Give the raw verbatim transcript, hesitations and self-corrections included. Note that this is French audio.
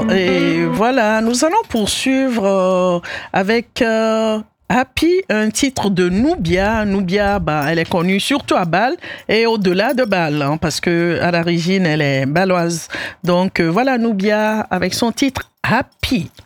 et voilà, nous allons poursuivre euh, avec euh, Happy, un titre de Nubia. Nubia, bah, elle est connue surtout à Bâle et au-delà de Bâle, hein, parce que à l'origine, elle est baloise. Donc euh, voilà Nubia avec son titre Happy.